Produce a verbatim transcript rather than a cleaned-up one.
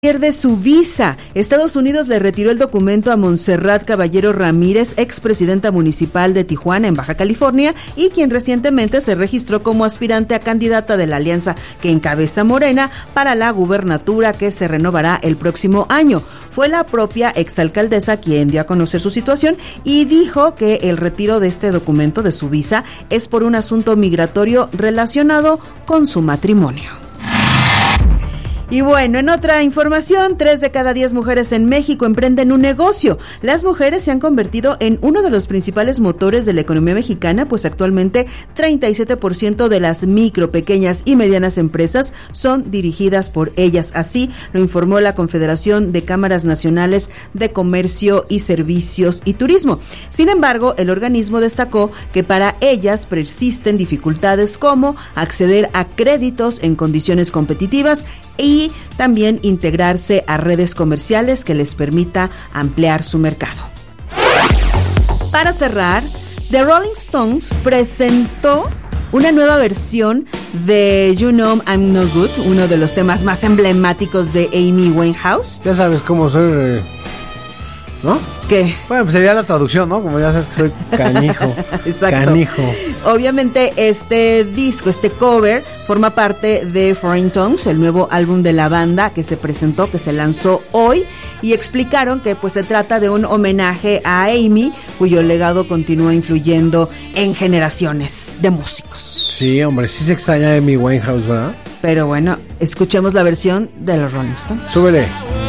Pierde su visa. Estados Unidos le retiró el documento a Montserrat Caballero Ramírez, expresidenta municipal de Tijuana, en Baja California, y quien recientemente se registró como aspirante a candidata de la alianza que encabeza Morena para la gubernatura que se renovará el próximo año. Fue la propia exalcaldesa quien dio a conocer su situación y dijo que el retiro de este documento de su visa es por un asunto migratorio relacionado con su matrimonio. Y bueno, en otra información, tres de cada diez mujeres en México emprenden un negocio. Las mujeres se han convertido en uno de los principales motores de la economía mexicana, pues actualmente treinta y siete por ciento de las micro, pequeñas y medianas empresas son dirigidas por ellas. Así lo informó la Confederación de Cámaras Nacionales de Comercio y Servicios y Turismo. Sin embargo, el organismo destacó que para ellas persisten dificultades como acceder a créditos en condiciones competitivas y también integrarse a redes comerciales que les permita ampliar su mercado. Para cerrar, The Rolling Stones presentó una nueva versión de You Know I'm No Good, uno de los temas más emblemáticos de Amy Winehouse. Ya sabes cómo soy, ¿no? ¿Qué? Bueno, pues sería la traducción, ¿no? Como ya sabes que soy canijo. Exacto. Canijo. Obviamente este disco, este cover, forma parte de Foreign Tongues, el nuevo álbum de la banda que se presentó, que se lanzó hoy, y explicaron que pues se trata de un homenaje a Amy, cuyo legado continúa influyendo en generaciones de músicos. Sí, hombre, sí se extraña Amy Winehouse, ¿verdad? Pero bueno, escuchemos la versión de los Rolling Stones. Súbele.